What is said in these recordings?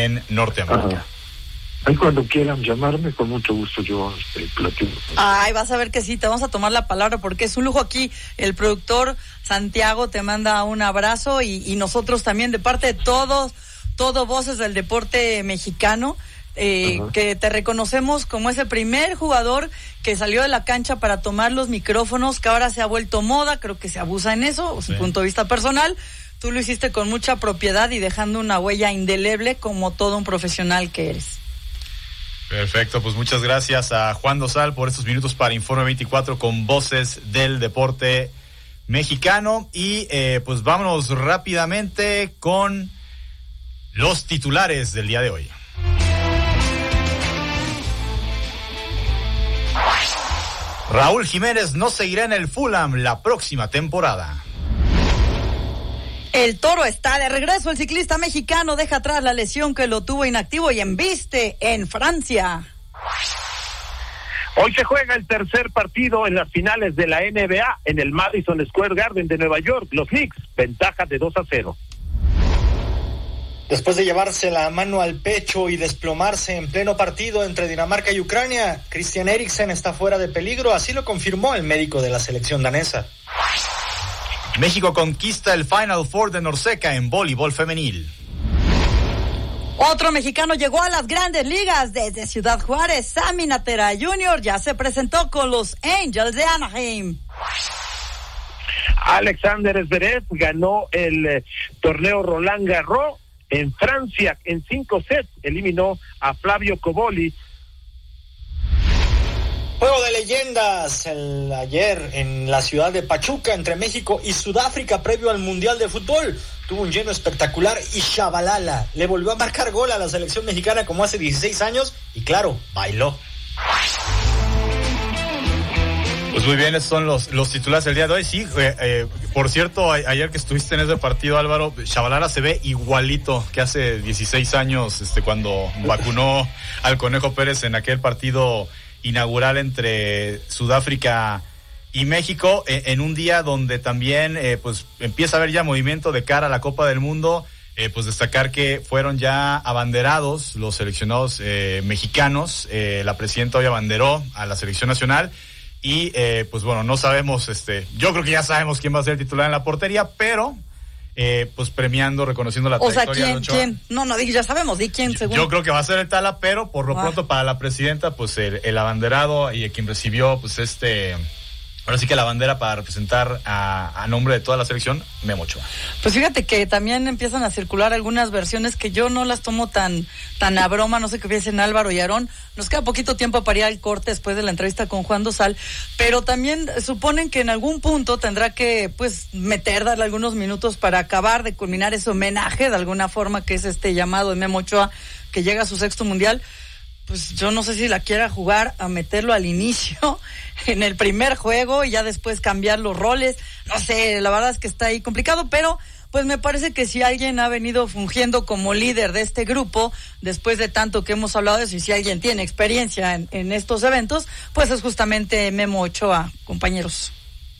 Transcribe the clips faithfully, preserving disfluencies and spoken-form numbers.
en Norteamérica. Ajá. Ahí cuando quieran llamarme, con mucho gusto yo este, platico. Ay, vas a ver que sí, te vamos a tomar la palabra porque es un lujo aquí. El productor Santiago te manda un abrazo y, y nosotros también de parte de todos, todo Voces del Deporte Mexicano, eh, que te reconocemos como ese primer jugador que salió de la cancha para tomar los micrófonos, que ahora se ha vuelto moda, creo que se abusa en eso, sí. Su punto de vista personal. Tú lo hiciste con mucha propiedad y dejando una huella indeleble como todo un profesional que eres. Perfecto, pues muchas gracias a Juan Dosal por estos minutos para Informe veinticuatro con Voces del Deporte Mexicano. Y eh, pues vámonos rápidamente con los titulares del día de hoy. Raúl Jiménez no seguirá en el Fulham la próxima temporada. El Toro está de regreso. El ciclista mexicano deja atrás la lesión que lo tuvo inactivo y embiste en Francia. Hoy se juega el tercer partido en las finales de la N B A en el Madison Square Garden de Nueva York. Los Knicks, ventaja de dos a cero. Después de llevarse la mano al pecho y desplomarse en pleno partido entre Dinamarca y Ucrania, Christian Eriksen está fuera de peligro, así lo confirmó el médico de la selección danesa. México conquista el Final Four de Norseca en voleibol femenil. Otro mexicano llegó a las grandes ligas desde Ciudad Juárez. Sammy Natera junior ya se presentó con los Angels de Anaheim. Alexander Zverev ganó el eh, torneo Roland Garros en Francia en cinco sets. Eliminó a Flavio Cobolli. Juego de leyendas el ayer en la ciudad de Pachuca entre México y Sudáfrica previo al Mundial de Fútbol. Tuvo un lleno espectacular y Shabalala le volvió a marcar gol a la selección mexicana como hace dieciséis años y claro, bailó. Pues muy bien, esos son los, los titulares del día de hoy. Sí, eh, eh, por cierto, a, ayer que estuviste en ese partido, Álvaro, Shabalala se ve igualito que hace dieciséis años, este, cuando vacunó al Conejo Pérez en aquel partido inaugural entre Sudáfrica y México, eh, en un día donde también eh, pues empieza a haber ya movimiento de cara a la Copa del Mundo. Eh, pues destacar que fueron ya abanderados los seleccionados eh, mexicanos. Eh, la presidenta hoy abanderó a la selección nacional y eh, pues bueno, no sabemos, este, yo creo que ya sabemos quién va a ser el titular en la portería, pero eh, pues premiando, reconociendo la o sea, trayectoria. ¿quién, de Ochoa. quién? No, no, ya sabemos, di quién, según. Yo creo que va a ser el Tala, pero por lo ah. pronto para la presidenta, pues el, el abanderado y quien recibió, pues este, ahora sí que la bandera para representar a, a nombre de toda la selección, Memo Ochoa. Pues fíjate que también empiezan a circular algunas versiones que yo no las tomo tan, tan a broma, no sé qué piensen Álvaro y Aarón. Nos queda poquito tiempo para ir al corte después de la entrevista con Juan Dosal, pero también suponen que en algún punto tendrá que, pues, meter, darle algunos minutos para acabar de culminar ese homenaje de alguna forma que es este llamado de Memo Ochoa, que llega a su sexto mundial. Pues yo no sé si la quiera jugar a meterlo al inicio, en el primer juego, y ya después cambiar los roles. No sé, la verdad es que está ahí complicado, pero pues me parece que si alguien ha venido fungiendo como líder de este grupo, después de tanto que hemos hablado de eso, y si alguien tiene experiencia en, en estos eventos, pues es justamente Memo Ochoa, compañeros.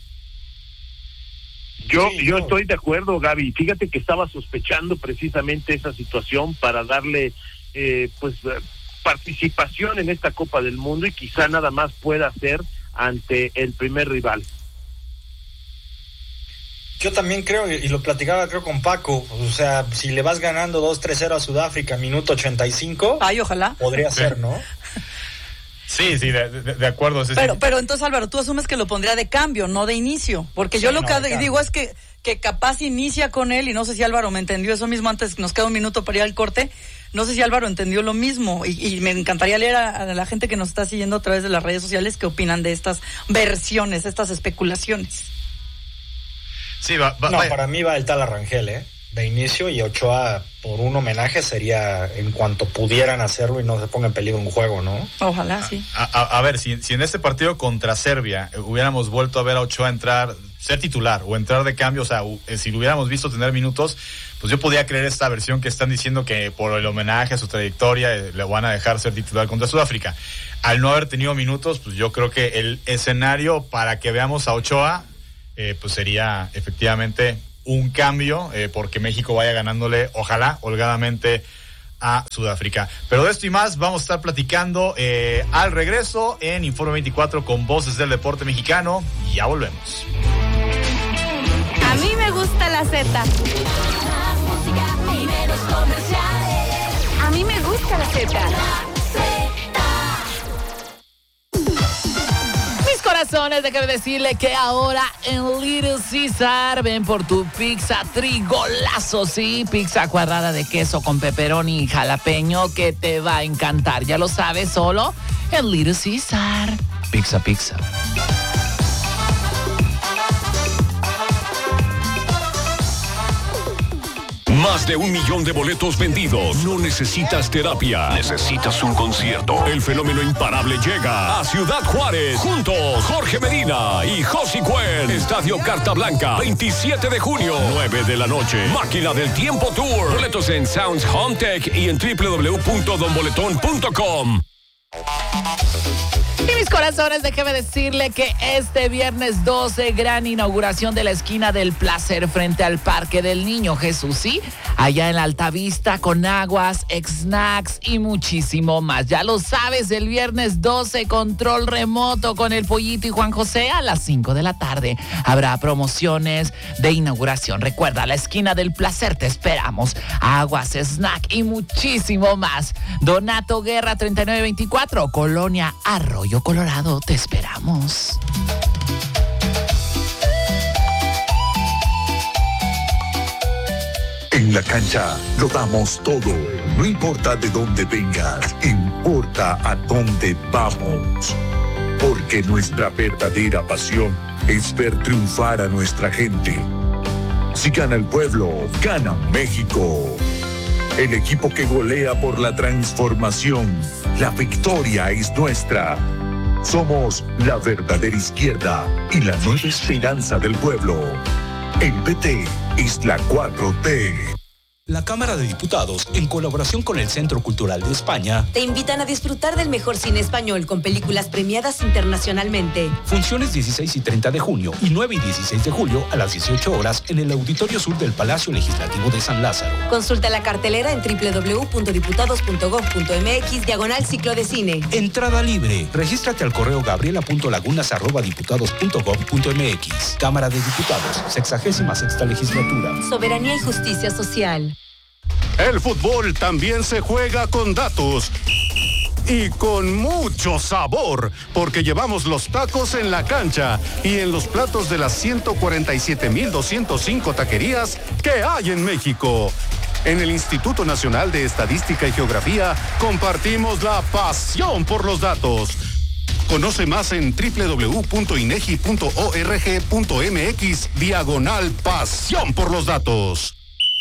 Yo, yo estoy de acuerdo, Gaby. Fíjate que estaba sospechando precisamente esa situación para darle, eh, pues... participación en esta Copa del Mundo y quizá nada más pueda hacer ante el primer rival. Yo también creo, y lo platicaba creo con Paco, o sea, si le vas ganando dos tres cero a Sudáfrica, minuto ochenta y cinco, ay, ojalá. Podría ser, ¿no? Sí, sí, de, de, de acuerdo. Sí, pero, sí. pero entonces, Álvaro, tú asumes que lo pondría de cambio, no de inicio, porque sí, yo lo no, que digo es que, que capaz inicia con él, y no sé si Álvaro me entendió eso mismo, antes nos queda un minuto para ir al corte, no sé si Álvaro entendió lo mismo, y, y me encantaría leer a, a la gente que nos está siguiendo a través de las redes sociales qué opinan de estas versiones, estas especulaciones. Sí, va, va, no, vaya. Para mí va el tal Arrangel, ¿eh? De inicio, y Ochoa por un homenaje sería en cuanto pudieran hacerlo y no se ponga en peligro un juego, ¿no? Ojalá, sí. A, a, a ver, si, si en este partido contra Serbia hubiéramos vuelto a ver a Ochoa entrar, ser titular o entrar de cambio, o sea, si lo hubiéramos visto tener minutos, pues yo podía creer esta versión que están diciendo que por el homenaje a su trayectoria eh, le van a dejar ser titular contra Sudáfrica. Al no haber tenido minutos, pues yo creo que el escenario para que veamos a Ochoa, eh, pues sería efectivamente un cambio, eh, porque México vaya ganándole, ojalá, holgadamente a Sudáfrica. Pero de esto y más vamos a estar platicando eh, al regreso en Informe veinticuatro con Voces del Deporte Mexicano. Y ya volvemos. A mí me gusta la Z. A mí me gusta la Z. Mis corazones, déjame decirle que ahora en Little Caesar ven por tu pizza trigolazo, sí, pizza cuadrada de queso con pepperoni y jalapeño que te va a encantar. Ya lo sabes, solo en Little Caesar. Pizza, pizza. Más de un millón de boletos vendidos. No necesitas terapia. Necesitas un concierto. El fenómeno imparable llega a Ciudad Juárez. Juntos, Jorge Medina y Josi Cuen. Estadio Carta Blanca, veintisiete de junio, nueve de la noche. Máquina del Tiempo Tour. Boletos en Sounds Home Tech y en doble u doble u doble u punto don boletón punto com. Y mis corazones, déjeme decirle que este viernes doce, gran inauguración de la esquina del Placer frente al Parque del Niño Jesús, ¿sí? Allá en la Altavista con aguas, snacks y muchísimo más. Ya lo sabes, el viernes doce, control remoto con el Pollito y Juan José a las cinco de la tarde. Habrá promociones de inauguración. Recuerda, la esquina del Placer, te esperamos. Aguas, snack y muchísimo más. Donato Guerra treinta y nueve veinticuatro, Colonia Arroyo Colorado, te esperamos. En la cancha lo damos todo. No importa de dónde vengas, importa a dónde vamos. Porque nuestra verdadera pasión es ver triunfar a nuestra gente. Si gana el pueblo, gana México. El equipo que golea por la transformación. La victoria es nuestra. Somos la verdadera izquierda y la nueva esperanza del pueblo. El P T es la cuatro T. La Cámara de Diputados, en colaboración con el Centro Cultural de España, te invitan a disfrutar del mejor cine español con películas premiadas internacionalmente. Funciones dieciséis y treinta de junio y nueve y dieciséis de julio a las dieciocho horas en el Auditorio Sur del Palacio Legislativo de San Lázaro. Consulta la cartelera en doble u doble u doble u punto diputados punto gob punto mx diagonal ciclo de cine. Entrada libre. Regístrate al correo gabriela punto lagunas arroba diputados punto gob punto mx. Cámara de Diputados, sexagésima sexta legislatura. Soberanía y justicia social. El fútbol también se juega con datos y con mucho sabor, porque llevamos los tacos en la cancha y en los platos de las ciento cuarenta y siete mil doscientos cinco taquerías que hay en México. En el Instituto Nacional de Estadística y Geografía compartimos la pasión por los datos. Conoce más en doble u doble u doble u punto inegi punto org punto mx diagonal pasión por los datos.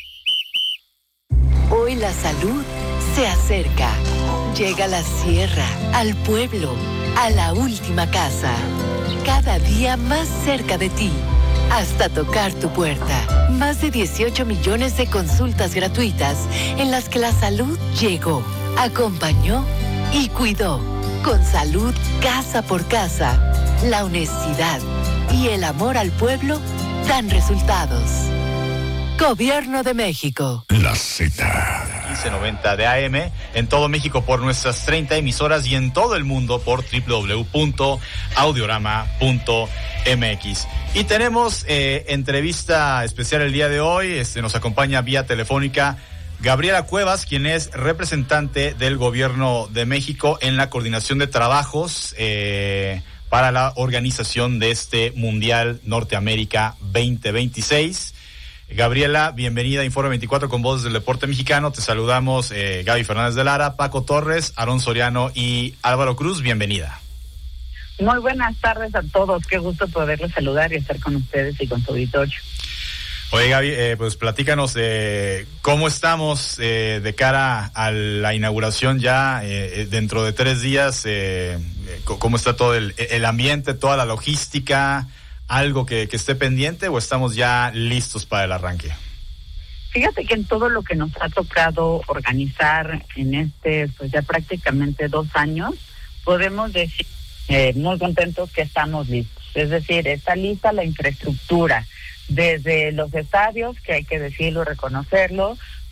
Hoy la salud se acerca. Llega a la sierra, al pueblo, a la última casa. Cada día más cerca de ti, hasta tocar tu puerta. Más de dieciocho millones de consultas gratuitas en las que la salud llegó, acompañó y cuidó. Con salud casa por casa, la honestidad y el amor al pueblo dan resultados. Gobierno de México. La Z. quince noventa de A M en todo México por nuestras treinta emisoras y en todo el mundo por doble u doble u doble u punto audiorama punto mx. Y tenemos eh, entrevista especial el día de hoy. Este, nos acompaña vía telefónica Gabriela Cuevas, quien es representante del Gobierno de México en la coordinación de trabajos eh, para la organización de este Mundial Norteamérica veinte veintiséis. Gabriela, bienvenida a Informe veinticuatro con Voces del Deporte Mexicano. Te saludamos eh, Gaby Fernández de Lara, Paco Torres, Aarón Soriano y Álvaro Cruz. Bienvenida. Muy buenas tardes a todos. Qué gusto poderles saludar y estar con ustedes y con su auditorio. Oye, Gaby, eh, pues platícanos de cómo estamos eh, de cara a la inauguración ya eh, dentro de tres días. Eh, ¿Cómo está todo el, el ambiente, toda la logística? ¿Algo que, que esté pendiente o estamos ya listos para el arranque? Fíjate que en todo lo que nos ha tocado organizar en este, pues ya prácticamente dos años, podemos decir eh, muy contentos que estamos listos. Es decir, está lista la infraestructura, desde los estadios, que hay que decirlo, reconocerlo,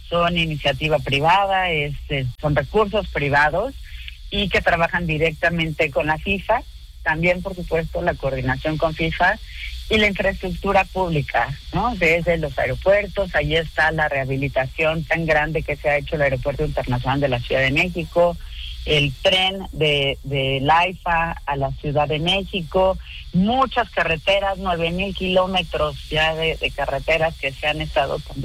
son iniciativa privada, es, es, son recursos privados y que trabajan directamente con la FIFA, también por supuesto la coordinación con FIFA y la infraestructura pública, ¿no? Desde los aeropuertos, ahí está la rehabilitación tan grande que se ha hecho el Aeropuerto Internacional de la Ciudad de México, el tren de, de Laifa a la Ciudad de México, muchas carreteras, nueve mil kilómetros ya de, de carreteras que se han estado también